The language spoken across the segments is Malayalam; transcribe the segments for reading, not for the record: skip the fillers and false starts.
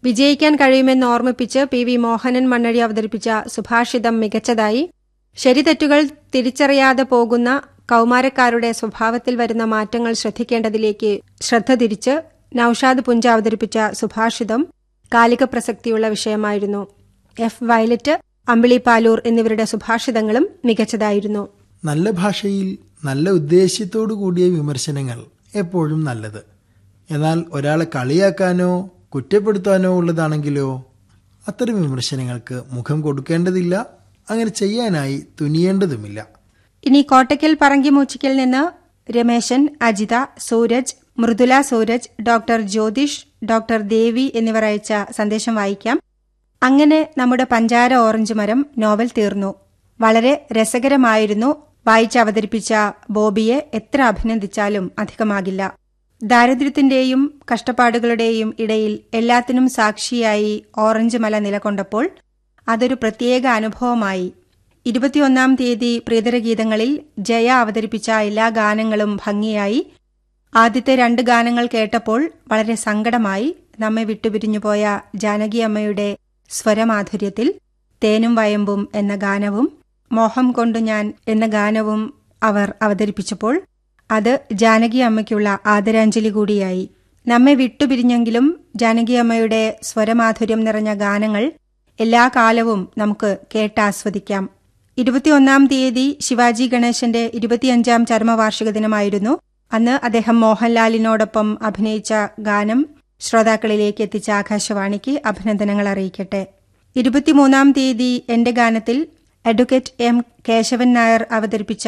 വിജയിക്കാൻ കഴിയുമെന്ന് ഓർമ്മിപ്പിച്ച് PV മോഹനൻ മണ്ണഴി അവതരിപ്പിച്ച സുഭാഷിതം മികച്ചതായി. ശരിതെറ്റുകൾ തിരിച്ചറിയാതെ പോകുന്ന കൌമാരക്കാരുടെ സ്വഭാവത്തിൽ വരുന്ന മാറ്റങ്ങൾ ശ്രദ്ധിക്കേണ്ടതിലേക്ക് ശ്രദ്ധ തിരിച്ച് നൌഷാദ് പുഞ്ച അവതരിപ്പിച്ച സുഭാഷിതം കാലിക പ്രസക്തിയുള്ള വിഷയമായിരുന്നു. വയലറ്റ്, അമ്പിളി പാലൂർ എന്നിവരുടെ സുഭാഷിതങ്ങളും മികച്ചതായിരുന്നു. നല്ല ഭാഷയിൽ നല്ല ഉദ്ദേശ്യത്തോടു കൂടിയ വിമർശനങ്ങൾ എപ്പോഴും നല്ലത്. എന്നാൽ ഒരാളെ കളിയാക്കാനോ കുറ്റപ്പെടുത്താനോ ഉള്ളതാണെങ്കിലോ അത്തരം വിമർശനങ്ങൾക്ക് മുഖം കൊടുക്കേണ്ടതില്ല, അങ്ങനെ ചെയ്യാനായി തുനിയേണ്ടതുമില്ല. ഇനി കോട്ടയ്ക്കൽ പറങ്കിമൂച്ചിക്കൽ നിന്ന് രമേശൻ, അജിത, സൂരജ്, മൃദുല സൂരജ്, ഡോക്ടർ ജ്യോതിഷ്, ഡോക്ടർ ദേവി എന്നിവർ അയച്ച സന്ദേശം വായിക്കാം. അങ്ങനെ നമ്മുടെ പഞ്ചാര ഓറഞ്ച് മരം നോവൽ തീർന്നു. വളരെ രസകരമായിരുന്നു. വായിച്ചവതരിപ്പിച്ച ബോബിയെ എത്ര അഭിനന്ദിച്ചാലും അധികമാകില്ല. ദാരിദ്ര്യത്തിന്റെയും കഷ്ടപ്പാടുകളുടെയും ഇടയിൽ എല്ലാത്തിനും സാക്ഷിയായി ഓറഞ്ച് മല നിലകൊണ്ടപ്പോൾ അതൊരു പ്രത്യേക അനുഭവമായി. 21-ാം തീയതി പ്രിയതരഗീതങ്ങളിൽ ജയ അവതരിപ്പിച്ച എല്ലാ ഗാനങ്ങളും ഭംഗിയായി. ആദ്യത്തെ 2 ഗാനങ്ങൾ കേട്ടപ്പോൾ വളരെ സങ്കടമായി. നമ്മെ വിട്ടുപിരിഞ്ഞുപോയ ജാനകിയമ്മയുടെ സ്വരമാധുര്യത്തിൽ തേനും വയമ്പും എന്ന ഗാനവും മോഹം കൊണ്ടു ഞാൻ എന്ന ഗാനവും അവർ അവതരിപ്പിച്ചപ്പോൾ അത് ജാനകിയമ്മയ്ക്കുള്ള ആദരാഞ്ജലി കൂടിയായി. നമ്മെ വിട്ടുപിരിഞ്ഞെങ്കിലും ജാനകിയമ്മയുടെ സ്വരമാധുര്യം നിറഞ്ഞ ഗാനങ്ങൾ എല്ലാ കാലവും നമുക്ക് കേട്ടാസ്വദിക്കാം. 21-ാം തീയതി ശിവാജി ഗണേശന്റെ 25-ാം ചരമവാർഷിക ദിനമായിരുന്നു. അന്ന് അദ്ദേഹം മോഹൻലാലിനോടൊപ്പം അഭിനയിച്ച ഗാനം ശ്രോതാക്കളിലേക്ക് എത്തിച്ച ആകാശവാണിക്ക് അഭിനന്ദനങ്ങൾ അറിയിക്കട്ടെ. 23-ാം തീയതി എന്റെ ഗാനത്തിൽ അഡ്വക്കേറ്റ് M. കേശവൻ നായർ അവതരിപ്പിച്ച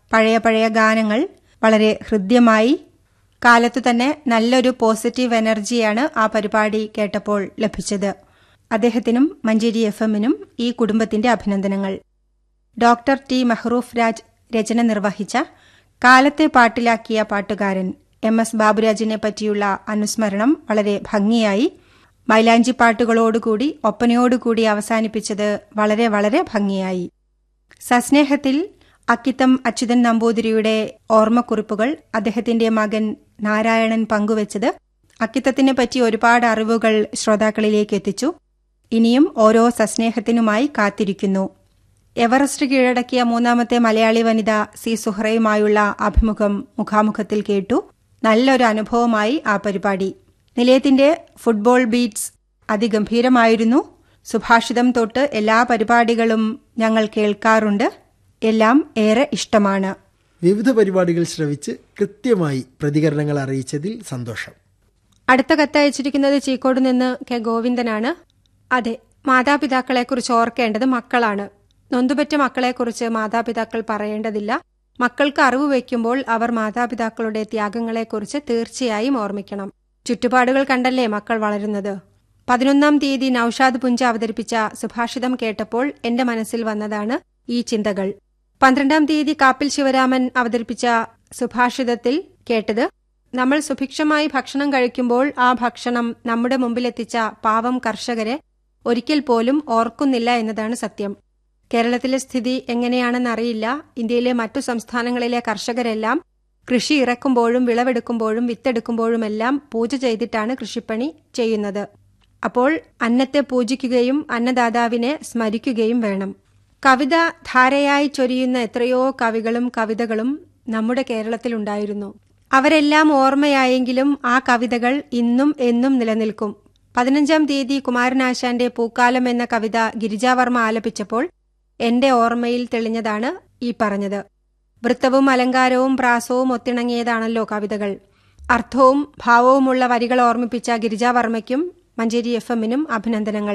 പഴയ ഗാനങ്ങൾ വളരെ ഹൃദ്യമായി. കാലത്തു തന്നെ നല്ലൊരു പോസിറ്റീവ് എനർജിയാണ് ആ പരിപാടി കേട്ടപ്പോൾ ലഭിച്ചത്. അദ്ദേഹത്തിനും മഞ്ചേരി FM-നും ഈ കുടുംബത്തിന്റെ അഭിനന്ദനങ്ങൾ. Doctor T. മെഹ്റൂഫ് രാജ് രചന നിർവഹിച്ച കാലത്തെ പാട്ടിലാക്കിയ പാട്ടുകാരൻ MS ബാബുരാജിനെ പറ്റിയുള്ള അനുസ്മരണം വളരെ ഭംഗിയായി. മൈലാഞ്ചി പാട്ടുകളോടുകൂടി ഒപ്പനയോടുകൂടി അവസാനിപ്പിച്ചത് വളരെ വളരെ ഭംഗിയായി. സസ്നേഹത്തിൽ അക്കിത്തം അച്യുതൻ നമ്പൂതിരിയുടെ ഓർമ്മക്കുറിപ്പുകൾ അദ്ദേഹത്തിന്റെ മകൻ നാരായണൻ പങ്കുവച്ചത് അക്കിത്തത്തിനെ പറ്റി ഒരുപാട് അറിവുകൾ ശ്രോതാക്കളിലേക്ക് എത്തിച്ചു. ഇനിയും ഓരോ സസ്നേഹത്തിനുമായി കാത്തിരിക്കുന്നു. എവറസ്റ്റ് കീഴടക്കിയ 3ാമത്തെ മലയാളി വനിത C. സുഹറയുമായുള്ള അഭിമുഖം മുഖാമുഖത്തിൽ കേട്ടു. നല്ലൊരു അനുഭവമായി ആ പരിപാടി. നിലയത്തിന്റെ ഫുട്ബോൾ ബീറ്റ്സ് അതിഗംഭീരമായിരുന്നു. സുഭാഷിതം തൊട്ട് എല്ലാ പരിപാടികളും ഞങ്ങൾ കേൾക്കാറുണ്ട്. എല്ലാം ഏറെ ഇഷ്ടമാണ്. വിവിധ പരിപാടികൾ ശ്രവിച്ച് കൃത്യമായി പ്രതികരണങ്ങൾ അറിയിച്ചതിൽ സന്തോഷം. അടുത്ത കത്തയച്ചിരിക്കുന്നത് ചീക്കോട് നിന്ന് K. ഗോവിന്ദനാണ്. അതെ, മാതാപിതാക്കളെക്കുറിച്ച് ഓർക്കേണ്ടത് മക്കളാണ്. നൊന്തുപറ്റ മക്കളെക്കുറിച്ച് മാതാപിതാക്കൾ പറയേണ്ടതില്ല. മക്കൾക്ക് അറിവ് വയ്ക്കുമ്പോൾ അവർ മാതാപിതാക്കളുടെ ത്യാഗങ്ങളെക്കുറിച്ച് തീർച്ചയായും ഓർമ്മിക്കണം. ചുറ്റുപാടുകൾ കണ്ടല്ലേ മക്കൾ വളരുന്നത്. 11-ാം തീയതി നൌഷാദ് പുഞ്ച അവതരിപ്പിച്ച സുഭാഷിതം കേട്ടപ്പോൾ എന്റെ മനസ്സിൽ വന്നതാണ് ഈ ചിന്തകൾ. 12-ാം തീയതി കാപ്പിൽ ശിവരാമൻ അവതരിപ്പിച്ച സുഭാഷിതത്തിൽ കേട്ടത് നമ്മൾ സുഭിക്ഷമായി ഭക്ഷണം കഴിക്കുമ്പോൾ ആ ഭക്ഷണം നമ്മുടെ മുമ്പിലെത്തിച്ച പാവം കർഷകരെ ഒരിക്കൽ പോലും ഓർക്കുന്നില്ല എന്നതാണ് സത്യം. കേരളത്തിലെ സ്ഥിതി എങ്ങനെയാണെന്നറിയില്ല. ഇന്ത്യയിലെ മറ്റു സംസ്ഥാനങ്ങളിലെ കർഷകരെല്ലാം കൃഷി ഇറക്കുമ്പോഴും വിളവെടുക്കുമ്പോഴും വിത്തെടുക്കുമ്പോഴുമെല്ലാം പൂജ ചെയ്തിട്ടാണ് കൃഷിപ്പണി ചെയ്യുന്നത്. അപ്പോൾ അന്നത്തെ പൂജിക്കുകയും അന്നദാതാവിനെ സ്മരിക്കുകയും വേണം. കവിത ധാരയായി ചൊരിയുന്ന എത്രയോ കവികളും കവിതകളും നമ്മുടെ കേരളത്തിലുണ്ടായിരുന്നു. അവരെല്ലാം ഓർമ്മയായെങ്കിലും ആ കവിതകൾ ഇന്നും എന്നും നിലനിൽക്കും. 15-ാം തീയതി കുമാരനാശാന്റെ പൂക്കാലം എന്ന കവിത ഗിരിജാവർമ്മ ആലപിച്ചപ്പോൾ എന്റെ ഓർമ്മയിൽ തെളിഞ്ഞതാണ് ഈ പറഞ്ഞത്. വൃത്തവും അലങ്കാരവും പ്രാസവും ഒത്തിണങ്ങിയതാണല്ലോ കവിതകൾ. അർത്ഥവും ഭാവവുമുള്ള വരികൾ ഓർമ്മിപ്പിച്ച ഗിരിജാവർമ്മയ്ക്കും മഞ്ചേരി FM-നും അഭിനന്ദനങ്ങൾ.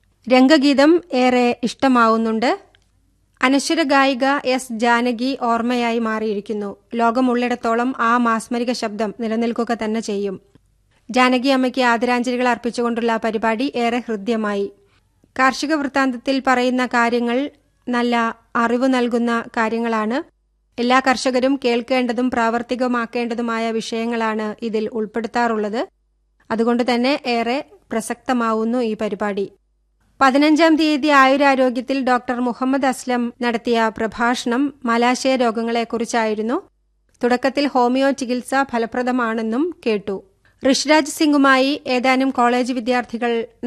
രംഗഗീതം ഏറെ ഇഷ്ടമാവുന്നുണ്ട്. അനശ്വര ഗായിക S. ജാനകി ഓർമ്മയായി മാറിയിരിക്കുന്നു. ലോകമുള്ളിടത്തോളം ആ മാസ്മരിക ശബ്ദം നിലനിൽക്കുക തന്നെ ചെയ്യും. ജാനകി അമ്മയ്ക്ക് ആദരാഞ്ജലികൾ അർപ്പിച്ചുകൊണ്ടുള്ള പരിപാടി ഏറെ ഹൃദ്യമായി. കാർഷിക വൃത്താന്തത്തിൽ പറയുന്ന കാര്യങ്ങൾ നല്ല അറിവ് നൽകുന്ന കാര്യങ്ങളാണ്. എല്ലാ കർഷകരും കേൾക്കേണ്ടതും പ്രാവർത്തികമാക്കേണ്ടതുമായ വിഷയങ്ങളാണ് ഇതിൽ ഉൾപ്പെടുത്താറുള്ളത്. അതുകൊണ്ട് തന്നെ ഏറെ പ്രസക്തമാവുന്നു ഈ പരിപാടി. 15-ാം തീയതി ആയുരാരോഗ്യത്തിൽ ഡോക്ടർ മുഹമ്മദ് അസ്ലം നടത്തിയ പ്രഭാഷണം മലാശയ രോഗങ്ങളെക്കുറിച്ചായിരുന്നു. തുടക്കത്തിൽ ഹോമിയോ ചികിത്സ ഫലപ്രദമാണെന്നും കേട്ടു. ഋഷിരാജ് സിംഗുമായി ഏതാനും കോളേജ് വിദ്യാർത്ഥികൾ